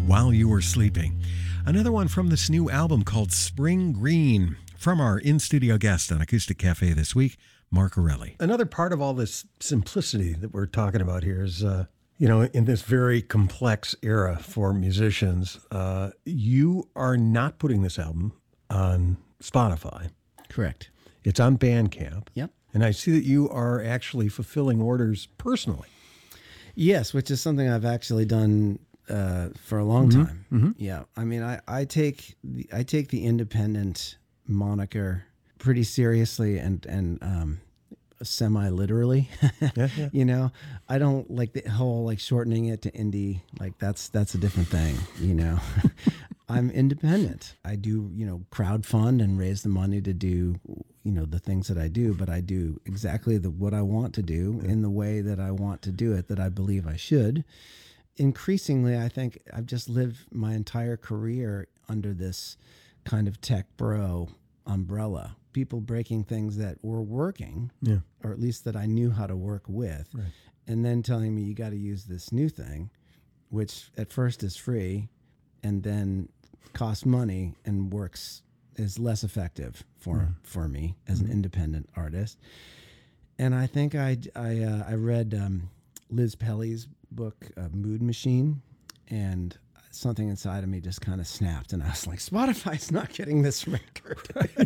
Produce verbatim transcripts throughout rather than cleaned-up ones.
While You Were Sleeping. Another one from this new album called Spring Green, from our in-studio guest on Acoustic Cafe this week, Mark Erelli. Another part of all this simplicity that we're talking about here is, uh, you know, in this very complex era for musicians, uh, you are not putting this album on Spotify. Correct. It's on Bandcamp. Yep. And I see that you are actually fulfilling orders personally. Yes, which is something I've actually done uh, for a long Mm-hmm. time. Mm-hmm. Yeah. I mean, I, I take the, I take the independent moniker pretty seriously and, and um, semi-literally. Yeah, yeah. You know, I don't like the whole like shortening it to indie. Like that's that's a different thing, you know. I'm independent. I do, you know, crowdfund and raise the money to do, you know, the things that I do, but I do exactly the what I want to do in the way that I want to do it, that I believe I should. Increasingly, I think I've just lived my entire career under this kind of tech bro umbrella. People breaking things that were working, Yeah. or at least that I knew how to work with, Right. and then telling me you got to use this new thing, which at first is free and then costs money and works is less effective for Mm-hmm. for me as an independent artist. And I think I I uh, I read um, Liz Pelly's book uh, Mood Machine, and something inside of me just kind of snapped, and I was like, Spotify's not getting this record.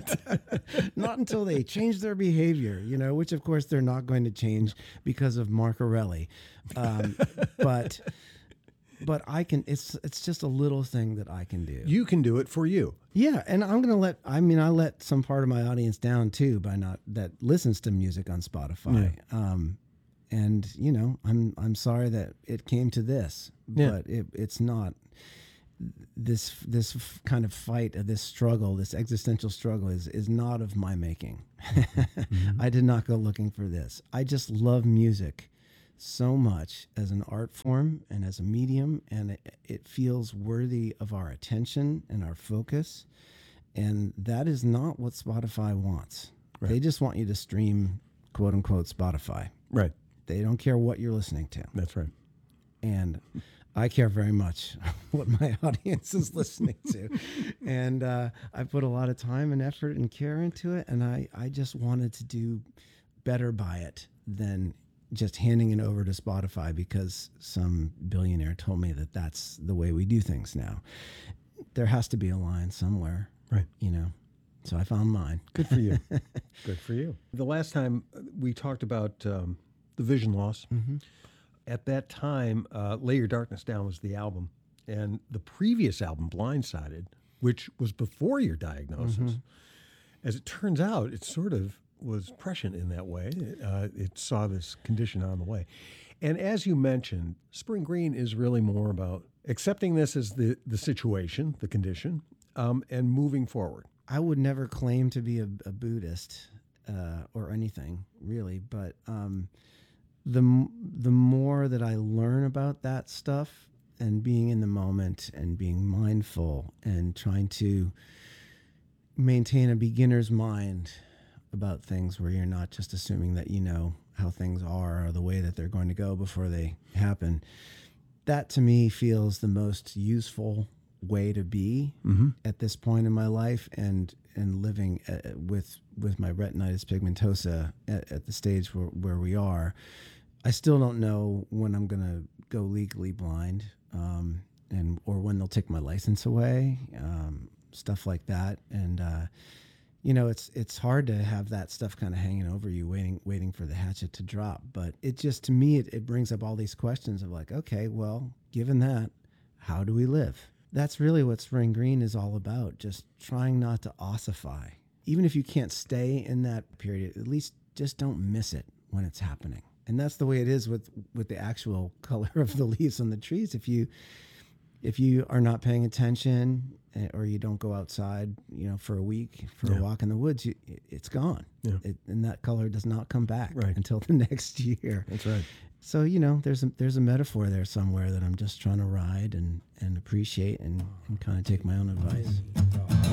Not until they change their behavior, you know, which of course they're not going to change because of Mark Erelli. Um, but but I can, it's it's just a little thing that I can do. You can do it for you. Yeah, and I'm gonna let. I mean, I let some part of my audience down too by not that listens to music on Spotify. Yeah. Um, and you know, I'm I'm sorry that it came to this, Yeah. but it, it's not. This this f- kind of fight, uh, this struggle, this existential struggle is is not of my making. Mm-hmm. I did not go looking for this. I just love music so much as an art form and as a medium, and it, it feels worthy of our attention and our focus. And that is not what Spotify wants. Right. They just want you to stream, quote unquote, Spotify. Right. They don't care what you're listening to. That's right. And I care very much what my audience is listening to. And uh, I put a lot of time and effort and care into it. And I, I just wanted to do better by it than just handing it over to Spotify because some billionaire told me that that's the way we do things now. There has to be a line somewhere, Right. you know. So I found mine. Good for you. Good for you. The last time we talked about um, the vision loss, Mm-hmm. at that time, uh, Lay Your Darkness Down was the album. And the previous album, Blindsided, which was before your diagnosis, Mm-hmm. as it turns out, it sort of was prescient in that way. Uh, it saw this condition on the way. And as you mentioned, Spring Green is really more about accepting this as the, the situation, the condition, um, and moving forward. I would never claim to be a, a Buddhist uh, or anything, really, but um, the m- the more that I learn about that stuff and being in the moment and being mindful and trying to maintain a beginner's mind about things where you're not just assuming that you know how things are or the way that they're going to go before they happen, that to me feels the most useful way to be Mm-hmm. at this point in my life, and and living uh, with with my retinitis pigmentosa at, at the stage where, where we are. I still don't know when I'm gonna go legally blind, um, and or when they'll take my license away, um, stuff like that. And uh, you know, it's it's hard to have that stuff kind of hanging over you, waiting waiting for the hatchet to drop. But it just, to me, it, it brings up all these questions of like, okay, well, given that, how do we live? That's really what Spring Green is all about, just trying not to ossify. Even if you can't stay in that period, at least just don't miss it when it's happening. And that's the way it is with, with the actual color of the leaves on the trees. If you if you are not paying attention, or you don't go outside, you know, for a week for Yeah. a walk in the woods, you, it's gone. Yeah. It, and that color does not come back Right. until the next year. That's right. So, you know, there's a, there's a metaphor there somewhere that I'm just trying to ride and, and appreciate and, and kind of take my own advice.